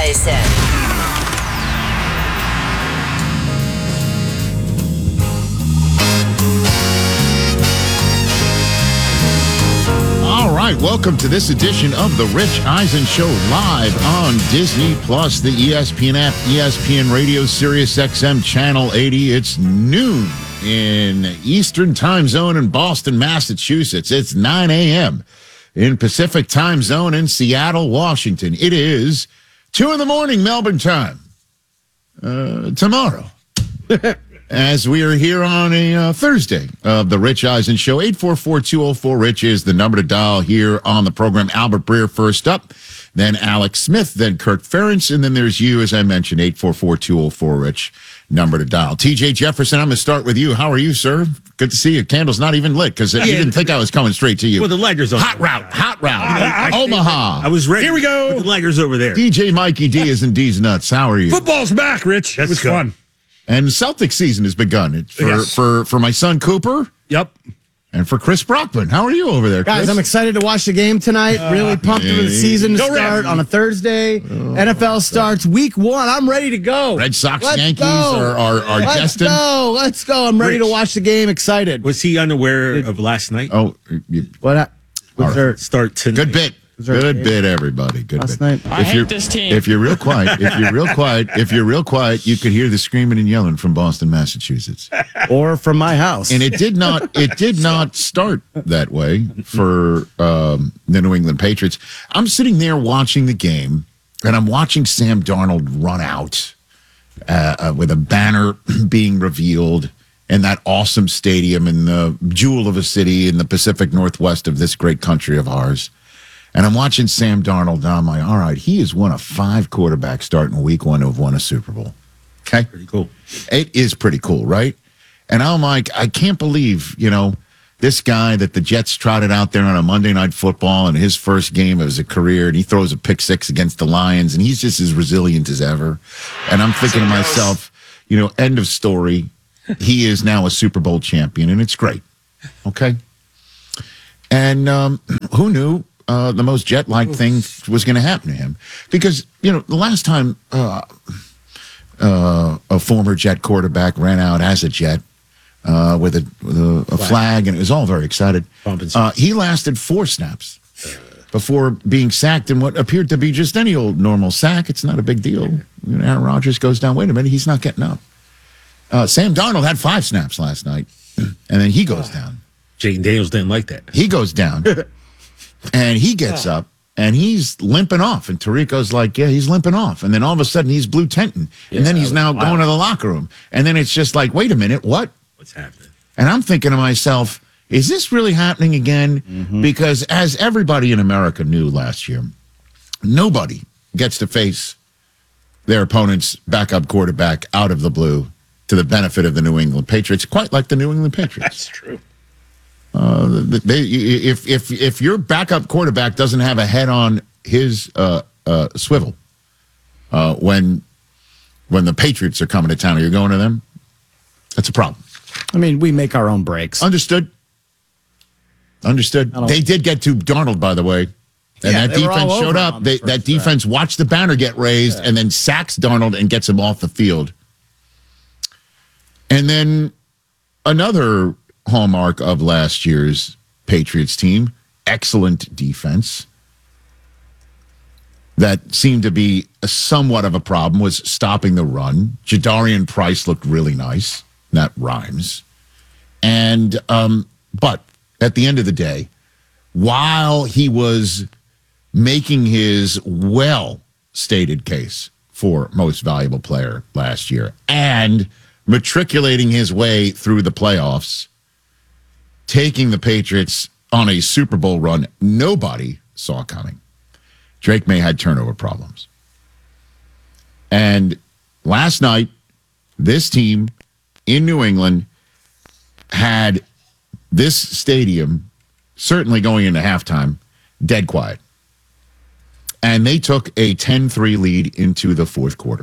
Eisen. All right, welcome to this edition of the Rich Eisen Show live on Disney Plus, the ESPN app, ESPN Radio, Sirius XM Channel 80. It's noon in Eastern Time Zone in Boston, Massachusetts. It's 9 a.m. in Pacific Time Zone in Seattle, Washington. It is 2 in the morning Melbourne time tomorrow. As we are here on a Thursday of the Rich Eisen Show. 844-204-RICH is the number to dial here on the program. Albert Breer first up, then Alex Smith, then Kirk Ferentz, and then there's you, as I mentioned, 844-204-RICH, number to dial. TJ Jefferson, I'm going to start with you. How are you, sir? Good to see you. Candle's not even lit because you didn't think I was coming straight to you. Well, the lighter's on. Hot route. Omaha. I was ready. Here we go. With the lighter's over there. DJ Mikey D is in D's nuts. How are you? Football's back, Rich. It was fun. And Celtic season has begun. It's for my son Cooper. Yep. And for Chris Brockman. How are you over there, Chris? Guys, I'm excited to watch the game tonight. Really pumped for the season to start on a Thursday. NFL starts week 1. I'm ready to go. Red Sox, Yankees are destined. Let's go. I'm ready to watch the game. Excited. Was he unaware of last night? Oh, What? Start tonight. good bit. Good bit, everybody. Good Last bit. night. I hate this team. If you're real quiet, you could hear the screaming and yelling from Boston, Massachusetts. Or from my house. And it did not start that way for the New England Patriots. I'm sitting there watching the game, and I'm watching Sam Darnold run out with a banner being revealed in that awesome stadium in the jewel of a city in the Pacific Northwest of this great country of ours. And I'm watching Sam Darnold, and I'm like, all right, he is one of 5 quarterbacks starting week 1 who have won a Super Bowl. Okay? Pretty cool. It is pretty cool, right? And I'm like, I can't believe, this guy that the Jets trotted out there on a Monday Night Football in his first game of his career, and he throws a pick 6 against the Lions, and he's just as resilient as ever. And I'm thinking to myself, end of story. He is now a Super Bowl champion, and it's great. Okay? And who knew? The most jet-like thing was going to happen to him. Because, the last time a former Jet quarterback ran out as a Jet with a flag, and it was all very excited, he lasted 4 snaps before being sacked in what appeared to be just any old normal sack. It's not a big deal. Aaron Rodgers goes down. Wait a minute, he's not getting up. Sam Darnold had 5 snaps last night, and then he goes down. Jaden Daniels didn't like that. He goes down. And he gets up, and he's limping off. And Tirico's like, yeah, he's limping off. And then all of a sudden, he's blue tenting. And then he's now going to the locker room. And then it's just like, wait a minute, what? What's happening? And I'm thinking to myself, is this really happening again? Mm-hmm. Because as everybody in America knew last year, nobody gets to face their opponent's backup quarterback out of the blue to the benefit of the New England Patriots, quite like the New England Patriots. That's true. If your backup quarterback doesn't have a head on his swivel when the Patriots are coming to town, are you going to them? That's a problem. I mean, we make our own breaks. Understood. They did get to Darnold, by the way. And that defense showed up. That defense watched the banner get raised and then sacks Darnold and gets him off the field. And then another hallmark of last year's Patriots team, excellent defense. That seemed to be somewhat of a problem was stopping the run. Jadarian Price looked really nice. That rhymes. And but at the end of the day, while he was making his well-stated case for most valuable player last year and matriculating his way through the playoffs, taking the Patriots on a Super Bowl run nobody saw coming. Drake May had turnover problems. And last night, this team in New England had this stadium, certainly going into halftime, dead quiet. And they took a 10-3 lead into the fourth quarter.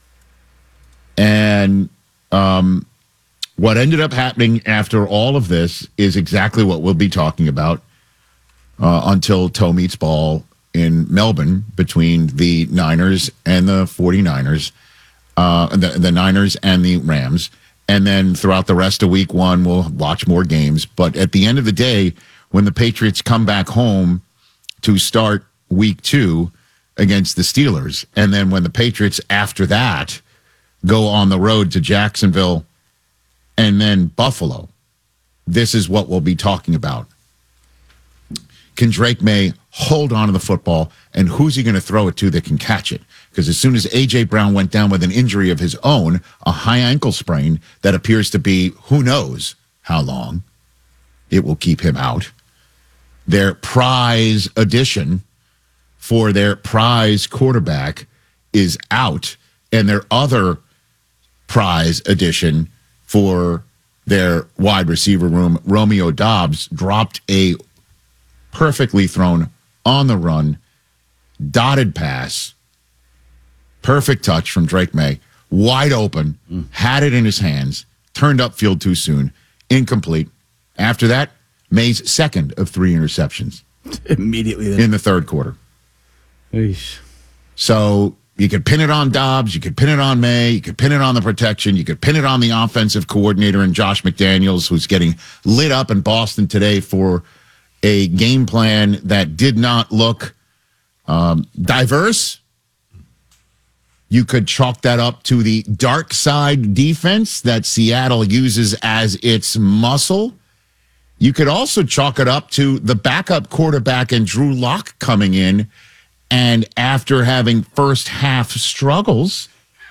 And what ended up happening after all of this is exactly what we'll be talking about until toe meets ball in Melbourne between the Niners and the 49ers, the Niners and the Rams. And then throughout the rest of week one, we'll watch more games. But at the end of the day, when the Patriots come back home to start week two against the Steelers, and then when the Patriots after that go on the road to Jacksonville and then Buffalo, this is what we'll be talking about. Can Drake May hold on to the football, and who's he going to throw it to that can catch it? Because as soon as A.J. Brown went down with an injury of his own, a high ankle sprain that appears to be who knows how long, it will keep him out. Their prize addition for their prize quarterback is out, and their other prize addition for their wide receiver room, Romeo Doubs, dropped a perfectly thrown on the run, dotted pass, perfect touch from Drake May, wide open, had it in his hands, turned upfield too soon, incomplete. After that, May's second of 3 interceptions. Immediately in the third quarter. Eesh. So you could pin it on Dobbs, you could pin it on May, you could pin it on the protection, you could pin it on the offensive coordinator and Josh McDaniels, who's getting lit up in Boston today for a game plan that did not look diverse. You could chalk that up to the dark side defense that Seattle uses as its muscle. You could also chalk it up to the backup quarterback and Drew Lock coming in, and after having first half struggles,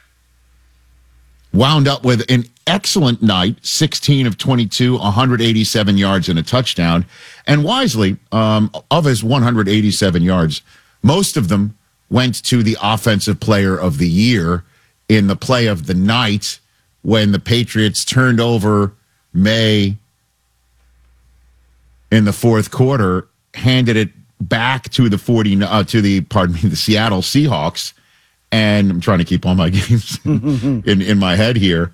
wound up with an excellent night, 16 of 22, 187 yards and a touchdown. And wisely, of his 187 yards, most of them went to the offensive player of the year in the play of the night when the Patriots turned over May in the fourth quarter, handed it back to the the Seattle Seahawks. And I'm trying to keep all my games in my head here.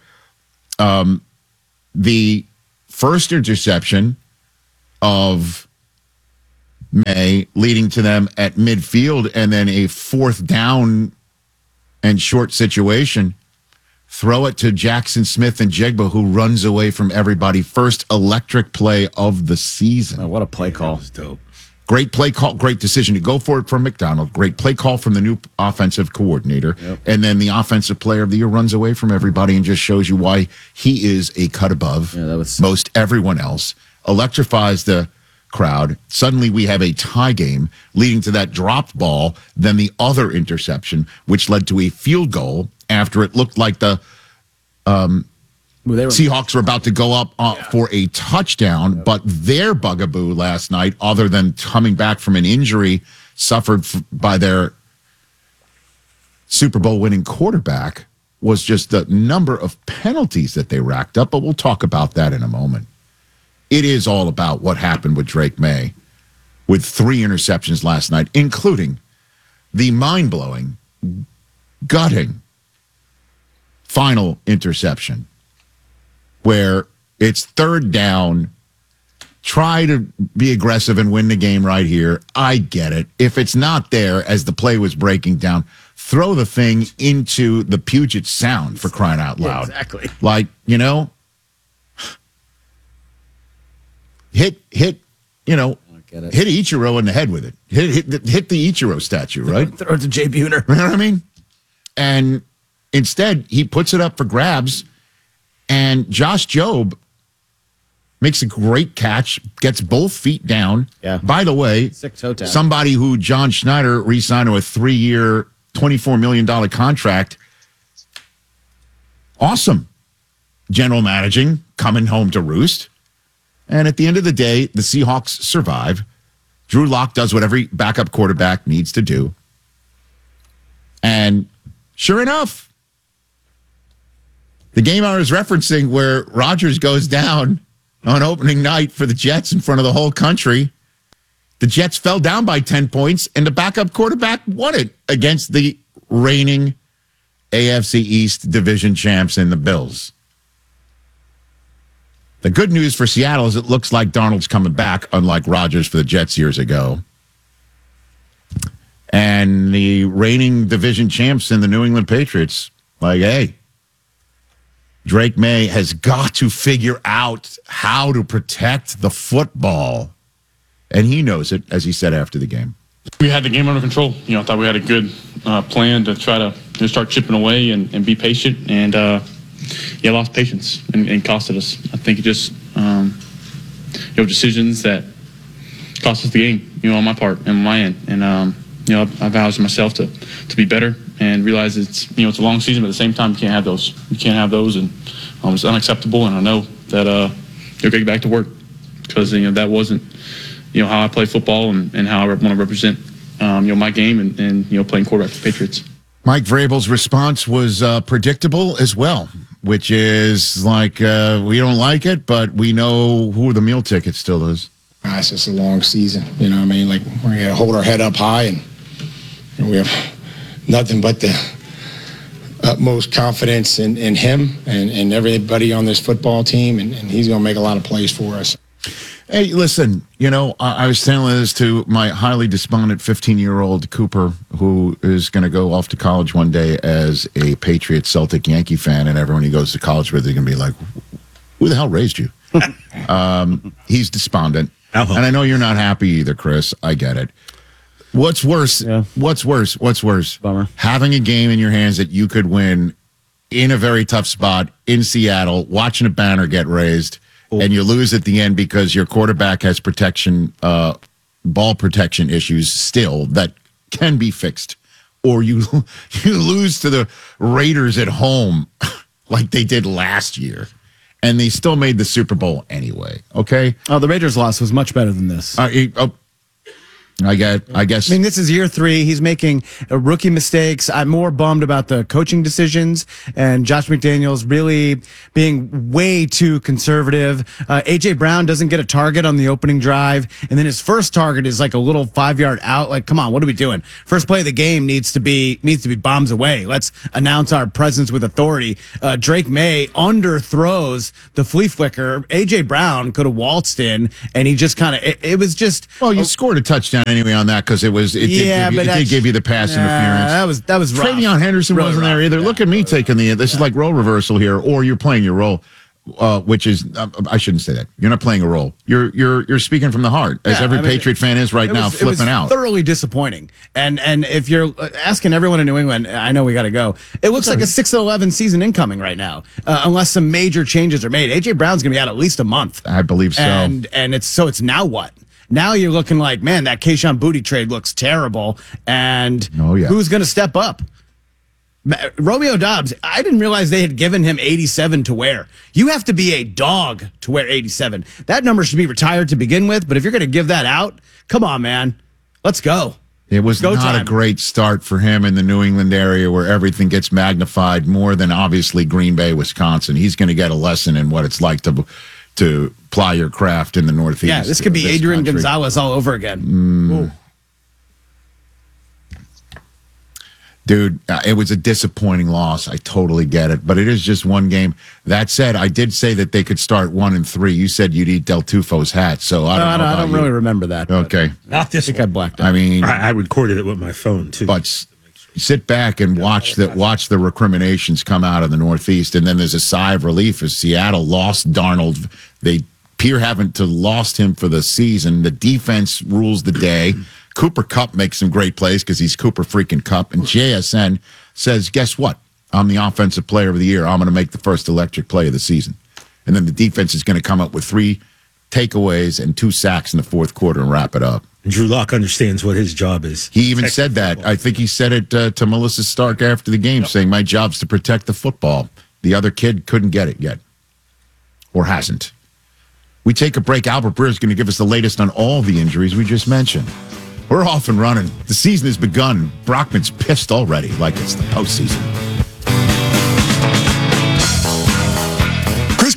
The first interception of May leading to them at midfield, and then a fourth down and short situation. Throw it to Jackson Smith and Jigba, who runs away from everybody. First electric play of the season. Oh, what a play call. That was dope. Great play call, great decision to go for it from McDonald. Great play call from the new offensive coordinator. Yep. And then the offensive player of the year runs away from everybody and just shows you why he is a cut above most everyone else. Electrifies the crowd. Suddenly we have a tie game leading to that dropped ball, then the other interception, which led to a field goal after it looked like the Seahawks were about to go up for a touchdown, but their bugaboo last night, other than coming back from an injury suffered by their Super Bowl winning quarterback, was just the number of penalties that they racked up. But we'll talk about that in a moment. It is all about what happened with Drake May with 3 interceptions last night, including the mind-blowing, gutting final interception, where it's third down, try to be aggressive and win the game right here. I get it. If it's not there as the play was breaking down, throw the thing into the Puget Sound, for crying out loud. Yeah, exactly. Like, hit Ichiro in the head with it. Hit the Ichiro statue, right? Throw it to Jay Buhner. You know what I mean? And instead, he puts it up for grabs, and Josh Jobe makes a great catch, gets both feet down. Yeah. By the way, somebody who John Schneider re-signed to a 3-year, $24 million contract. Awesome. General managing, coming home to roost. And at the end of the day, the Seahawks survive. Drew Lock does what every backup quarterback needs to do. And sure enough, the game I was referencing where Rodgers goes down on opening night for the Jets in front of the whole country, the Jets fell down by 10 points, and the backup quarterback won it against the reigning AFC East division champs in the Bills. The good news for Seattle is it looks like Darnold's coming back, unlike Rodgers for the Jets years ago. And the reigning division champs in the New England Patriots, like, hey, Drake May has got to figure out how to protect the football. And he knows it, as he said after the game. We had the game under control. I thought we had a good plan to try to start chipping away and be patient. And, lost patience and costed us. I think it just, decisions that cost us the game, on my part and on my end. And, I vowed to myself to be better and realize it's a long season, but at the same time, you can't have those. You can't have those, and it's unacceptable. And I know that you'll get back to work because that wasn't how I play football and how I want to represent my game and playing quarterback for the Patriots. Mike Vrabel's response was predictable as well, which is like we don't like it, but we know who the meal ticket still is. It's just a long season, Like we're going to hold our head up high and we have nothing but the utmost confidence in him and everybody on this football team, and he's going to make a lot of plays for us. Hey, listen, I was telling this to my highly despondent 15-year-old Cooper, who is going to go off to college one day as a Patriot, Celtic, Yankee fan, and everyone he goes to college with is going to be like, who the hell raised you? He's despondent. And I know you're not happy either, Chris. I get it. What's worse? Yeah. What's worse? Bummer. Having a game in your hands that you could win in a very tough spot in Seattle, watching a banner get raised, and you lose at the end because your quarterback has ball protection issues still that can be fixed, or you lose to the Raiders at home like they did last year. And they still made the Super Bowl anyway, okay? Oh, the Raiders' loss was much better than this. I guess. I mean, this is year 3. He's making rookie mistakes. I'm more bummed about the coaching decisions and Josh McDaniels really being way too conservative. A.J. Brown doesn't get a target on the opening drive, and then his first target is like a little 5-yard out. Like, come on, what are we doing? First play of the game needs to be bombs away. Let's announce our presence with authority. Drake May underthrows the flea flicker. A.J. Brown could have waltzed in, and he just kind of, it was just. Well, you scored a touchdown anyway on that because it did give you the pass interference. That was rough. Travion Henderson really wasn't rough. there either. Look at me taking this is like role reversal here, or you're playing your role, which is I shouldn't say that. You're not playing a role. You're speaking from the heart, as every Patriot fan is right now, flipping out. Thoroughly disappointing. And if you're asking everyone in New England, I know we got to go. It looks like a 6-11 season incoming right now, unless some major changes are made. AJ Brown's going to be out at least a month. I believe so. And it's now what? Now you're looking like, man, that Kayshon Boutte trade looks terrible. And who's going to step up? Romeo Doubs, I didn't realize they had given him 87 to wear. You have to be a dog to wear 87. That number should be retired to begin with, but if you're going to give that out, come on, man. Let's go. It was not a great start for him in the New England area where everything gets magnified more than obviously Green Bay, Wisconsin. He's going to get a lesson in what it's like to ply your craft in the Northeast. Yeah, this could be Adrian Gonzalez all over again. Dude, it was a disappointing loss. I totally get it, but it is just one game. That said, I did say that they could start 1-3. You said you'd eat Del Tufo's hat, so I don't really remember that. Okay, not this. I think I blacked out. I mean, I recorded it with my phone too. But sit back and watch the recriminations come out of the Northeast, and then there's a sigh of relief as Seattle lost Darnold. They appear having to lost him for the season. The defense rules the day. Cooper Kupp makes some great plays because he's Cooper freaking Kupp. And JSN says, guess what? I'm the offensive player of the year. I'm going to make the first electric play of the season. And then the defense is going to come up with 3 takeaways and 2 sacks in the fourth quarter and wrap it up. Drew Lock understands what his job is. He even said that. Football. I think he said it to Melissa Stark after the game, saying, my job's to protect the football. The other kid couldn't get it yet, or hasn't. We take a break. Albert Breer is going to give us the latest on all the injuries we just mentioned. We're off and running. The season has begun. Brockman's pissed already, like it's the postseason. Chris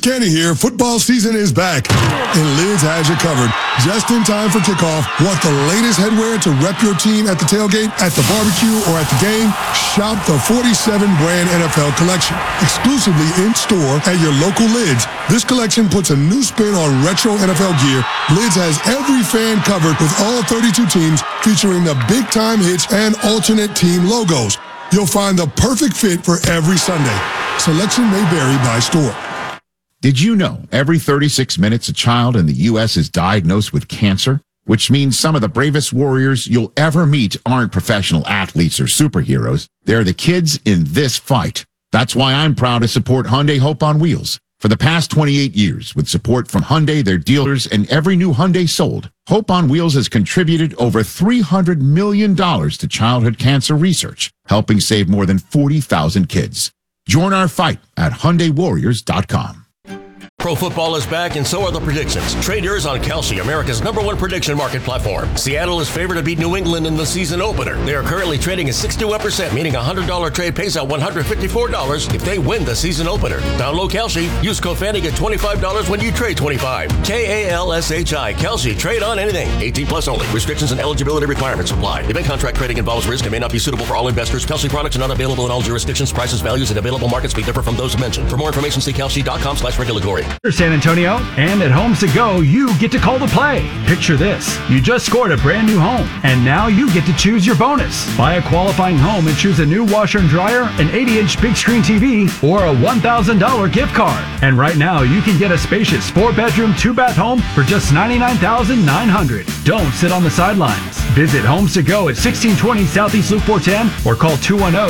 Canny here. Football season is back, and Lids has you covered. Just in time for kickoff. Want the latest headwear to rep your team at the tailgate, at the barbecue, or at the game? Shop the 47 brand NFL collection, exclusively in store at your local Lids. This collection puts a new spin on retro NFL gear. Lids has every fan covered with all 32 teams, featuring the big-time hits and alternate team logos. You'll find the perfect fit for every Sunday. Selection may vary by store. Did you know every 36 minutes a child in the U.S. is diagnosed with cancer? Which means some of the bravest warriors you'll ever meet aren't professional athletes or superheroes. They're the kids in this fight. That's why I'm proud to support Hyundai Hope on Wheels. For the past 28 years, with support from Hyundai, their dealers, and every new Hyundai sold, Hope on Wheels has contributed over $300 million to childhood cancer research, helping save more than 40,000 kids. Join our fight at HyundaiWarriors.com. Pro football is back, and so are the predictions. Trade yours on Kalshi, America's #1 prediction market platform. Seattle is favored to beat New England in the season opener. They are currently trading at 61%, meaning a $100 trade pays out $154 if they win the season opener. Download Kalshi. Use code FANNY, get $25 when you trade $25. KALSHI. Kalshi. Trade on anything. 18 plus only. Restrictions and eligibility requirements apply. Event contract trading involves risk and may not be suitable for all investors. Kalshi products are not available in all jurisdictions. Prices, values, and available markets may differ from those mentioned. For more information, see kalshi.com/regulatory. San Antonio, and at Homes to Go, you get to call the play. Picture this. You just scored a brand new home, and now you get to choose your bonus. Buy a qualifying home and choose a new washer and dryer, an 80-inch big screen TV, or a $1,000 gift card. And right now, you can get a spacious 4-bedroom, 2-bath home for just $99,900. Don't sit on the sidelines. Visit Homes to Go at 1620 Southeast Loop 410 or call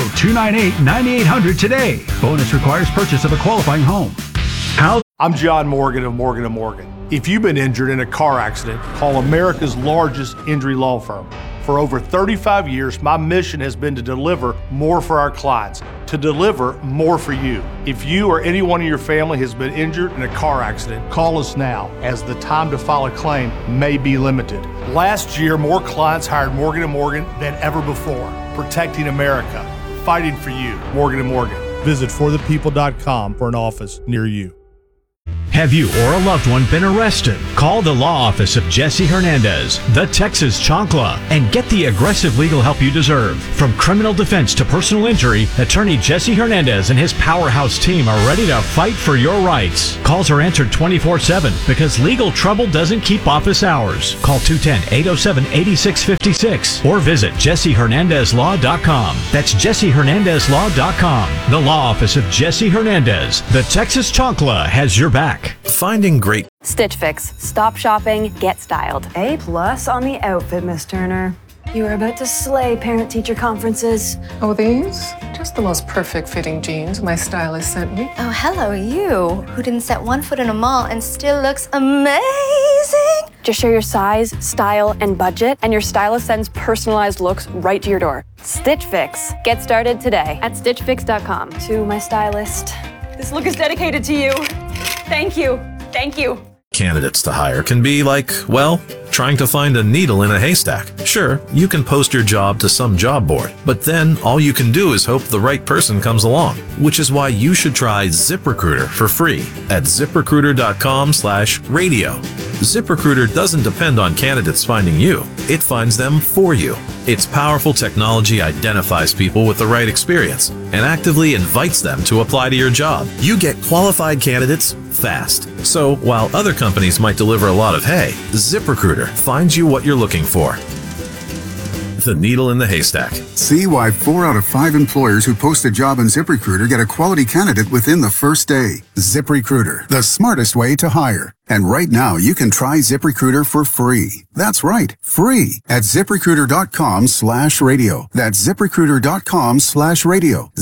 210-298-9800 today. Bonus requires purchase of a qualifying home. I'm John Morgan of Morgan & Morgan. If you've been injured in a car accident, call America's largest injury law firm. For over 35 years, my mission has been to deliver more for our clients, to deliver more for you. If you or anyone in your family has been injured in a car accident, call us now, as the time to file a claim may be limited. Last year, more clients hired Morgan & Morgan than ever before, protecting America, fighting for you. Morgan & Morgan. Visit forthepeople.com for an office near you. Have you or a loved one been arrested? Call the law office of Jesse Hernandez, the Texas Chancla, and get the aggressive legal help you deserve. From criminal defense to personal injury, attorney Jesse Hernandez and his powerhouse team are ready to fight for your rights. Calls are answered 24/7 because legal trouble doesn't keep office hours. Call 210-807-8656 or visit JesseHernandezLaw.com. That's JesseHernandezLaw.com. The law office of Jesse Hernandez, the Texas Chancla, has your back. Finding great Stitch Fix. Stop shopping, get styled. A+ on the outfit, Miss Turner. You are about to slay parent-teacher conferences. Oh, these? Just the most perfect fitting jeans my stylist sent me. Oh, hello, you, who didn't set one foot in a mall and still looks amazing. Just share your size, style, and budget, and your stylist sends personalized looks right to your door. Stitch Fix. Get started today at StitchFix.com. To my stylist. This look is dedicated to you. Thank you. Thank you. candidates to hire can be like, well, trying to find a needle in a haystack. Sure, you can post your job to some job board, but then all you can do is hope the right person comes along, which is why you should try ZipRecruiter for free at ZipRecruiter.com/radio. ZipRecruiter doesn't depend on candidates finding you. It finds them for you. Its powerful technology identifies people with the right experience and actively invites them to apply to your job. You get qualified candidates fast. So while other companies might deliver a lot of hay, ZipRecruiter finds you what you're looking for. The needle in the haystack. See why 4 out of 5 employers who post a job on ZipRecruiter get a quality candidate within the first day. ZipRecruiter, the smartest way to hire. And right now, you can try ZipRecruiter for free. That's right, free at ZipRecruiter.com/radio. That's ZipRecruiter.com/radio.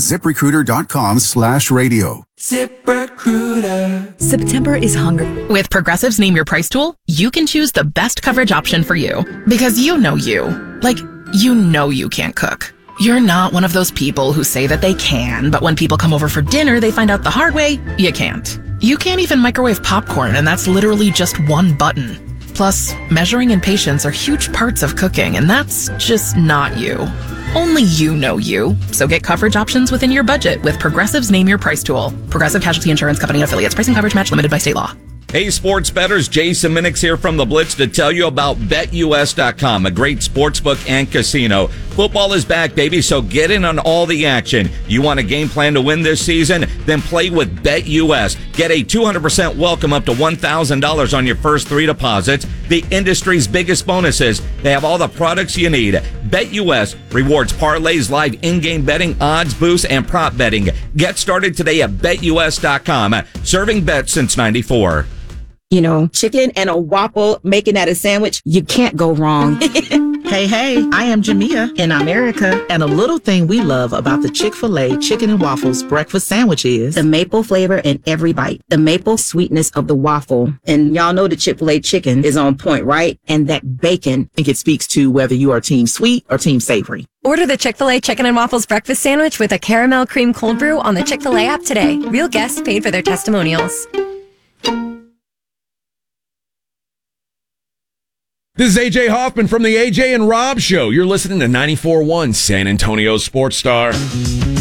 ZipRecruiter.com/radio. ZipRecruiter. September is hungry. With Progressive's Name Your Price tool, you can choose the best coverage option for you. Because you know you. Like, you know you can't cook. You're not one of those people who say that they can, but when people come over for dinner, they find out the hard way, you can't. You can't even microwave popcorn, and that's literally just one button. Plus, measuring and patience are huge parts of cooking, and that's just not you. Only you know you. So get coverage options within your budget with Progressive's Name Your Price tool. Progressive Casualty Insurance Company affiliates. Price and coverage match limited by state law. Hey, sports bettors, Jason Minix here from The Blitz to tell you about BetUS.com, a great sportsbook and casino. Football is back, baby, so get in on all the action. You want a game plan to win this season? Then play with BetUS. Get a 200% welcome up to $1,000 on your first 3 deposits. The industry's biggest bonuses. They have all the products you need. BetUS rewards parlays, live in-game betting, odds boosts, and prop betting. Get started today at BetUS.com. Serving bets since '94. You know, chicken and a waffle, making that a sandwich, you can't go wrong. Hey, I am Jamia in America, and a little thing we love about the Chick-fil-A Chicken and Waffles breakfast sandwich is the maple flavor in every bite, the maple sweetness of the waffle. And y'all know the Chick-fil-A chicken is on point, right? And that bacon. I think it speaks to whether you are team sweet or team savory. Order the Chick-fil-A Chicken and Waffles breakfast sandwich with a caramel cream cold brew on the Chick-fil-A app today. Real guests paid for their testimonials. This is AJ Hoffman from the AJ and Rob Show. You're listening to 94.1 San Antonio Sports Star.